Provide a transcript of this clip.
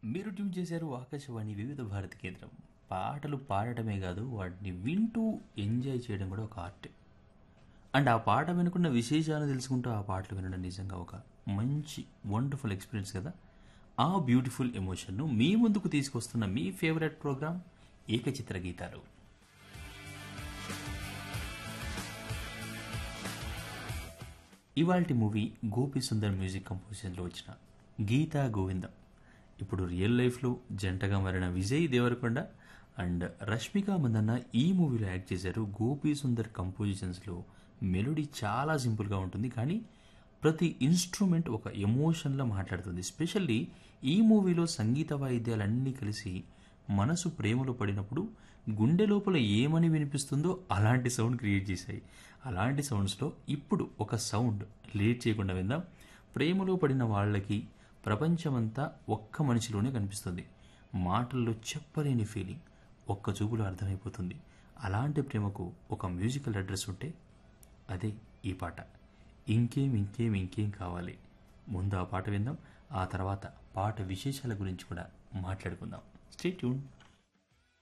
మీరు ట్యూన్ చేశారు ఆకాశవాణి వివిధ భారతి కేంద్రం. పాటలు పాడటమే కాదు, వాటిని వింటూ ఎంజాయ్ చేయడం కూడా ఒక ఆర్ట్. అండ్ ఆ పాట వెనుకున్న విశేషాలు తెలుసుకుంటూ ఆ పాటలు వినడం నిజంగా ఒక మంచి వండర్ఫుల్ ఎక్స్పీరియన్స్ కదా. ఆ బ్యూటిఫుల్ ఎమోషన్ను మీ ముందుకు తీసుకొస్తున్న మీ ఫేవరెట్ ప్రోగ్రామ్ ఏకచిత్ర గీతాలు. ఇవాల్టి మూవీ గోపి సుందర్ మ్యూజిక్ కంపోజిషన్లో వచ్చిన గీతా గోవిందం. ఇప్పుడు రియల్ లైఫ్లో జంటగా మారిన విజయ్ దేవరకొండ అండ్ రష్మిక మందన్న ఈ మూవీలో యాక్ట్ చేశారు. గోపి సుందర్ కంపోజిషన్స్లో మెలోడీ చాలా సింపుల్గా ఉంటుంది, కానీ ప్రతి ఇన్స్ట్రుమెంట్ ఒక ఎమోషన్లా మాట్లాడుతుంది. స్పెషల్లీ ఈ మూవీలో సంగీత వాయిద్యాలన్నీ కలిసి మనసు ప్రేమలో పడినప్పుడు గుండె లోపల ఏమని వినిపిస్తుందో అలాంటి సౌండ్ క్రియేట్ చేశాయి. అలాంటి సౌండ్స్లో ఇప్పుడు ఒక సౌండ్ లేట్ చేయకుండా విందాం. ప్రేమలో పడిన వాళ్ళకి ప్రపంచమంతా ఒక్క మనిషిలోనే కనిపిస్తుంది. మాటల్లో చెప్పలేని ఫీలింగ్ ఒక్క చూపులో అర్థమైపోతుంది. అలాంటి ప్రేమకు ఒక మ్యూజికల్ అడ్రస్ ఉంటే అదే ఈ పాట. ఇంకేం ఇంకేం ఇంకేం కావాలి. ముందు ఆ పాట విందాం, ఆ తర్వాత పాట విశేషాల గురించి కూడా మాట్లాడుకుందాం. Stay tune.